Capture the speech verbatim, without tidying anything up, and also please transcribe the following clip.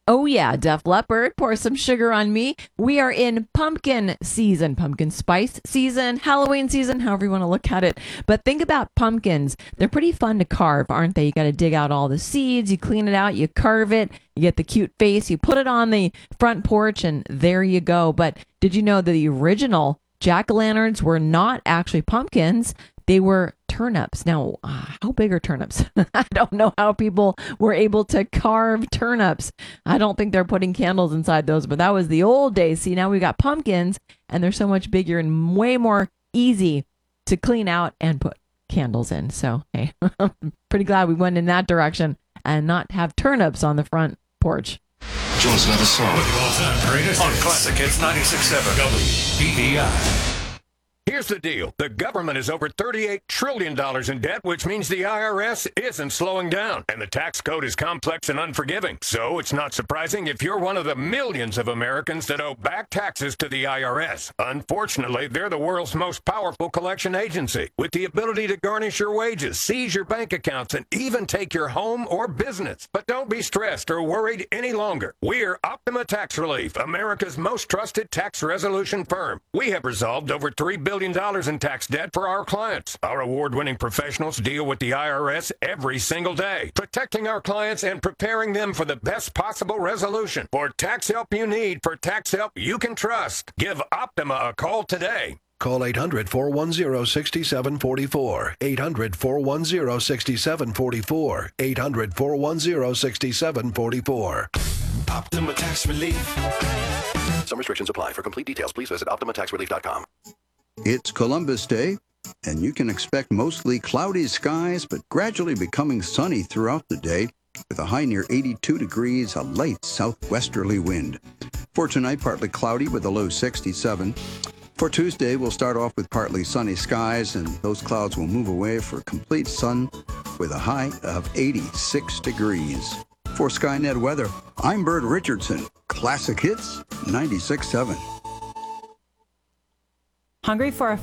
Oh, yeah, Def Leppard, pour some sugar on me. We are in pumpkin season, pumpkin spice season, Halloween season, however you want to look at it. But think about pumpkins. They're pretty fun to carve, aren't they? You got to dig out all the seeds, you clean it out, you carve it, you get the cute face, you put it on the front porch, and there you go. But did you know that the original jack-o'-lanterns were not actually pumpkins? They were turnips. Now, uh, how big are turnips? I don't know how people were able to carve turnips. I don't think they're putting candles inside those, but that was the old days. See, now we got pumpkins, and they're so much bigger and way more easy to clean out and put candles in. So, hey, I'm pretty glad we went in that direction and not have turnips on the front porch. Jones never saw it. All-time greatest On Classic Hits ninety-six point seven. W B E I. Here's the deal. The government is over thirty-eight trillion dollars in debt, which means the I R S isn't slowing down. And the tax code is complex and unforgiving. So it's not surprising if you're one of the millions of Americans that owe back taxes to the I R S. Unfortunately, they're the world's most powerful collection agency, with the ability to garnish your wages, seize your bank accounts, and even take your home or business. But don't be stressed or worried any longer. We're Optima Tax Relief, America's most trusted tax resolution firm. We have resolved over three billion dollars in tax debt for our clients. Our award-winning professionals deal with the I R S every single day, protecting our clients and preparing them for the best possible resolution. For tax help you need, for tax help you can trust, give Optima a call today. Call eight hundred, four one zero, six seven four four. eight hundred, four one zero, six seven four four. eight hundred, four one zero, six seven four four. Optima Tax Relief. Some restrictions apply. For complete details, please visit optima tax relief dot com. It's Columbus Day, and you can expect mostly cloudy skies, but gradually becoming sunny throughout the day, with a high near eighty-two degrees, a light southwesterly wind. For tonight, partly cloudy with a low sixty-seven. For Tuesday, we'll start off with partly sunny skies, and those clouds will move away for complete sun with a high of eighty-six degrees. For Skynet Weather, I'm Bert Richardson. Classic Hits ninety-six point seven. Hungry for a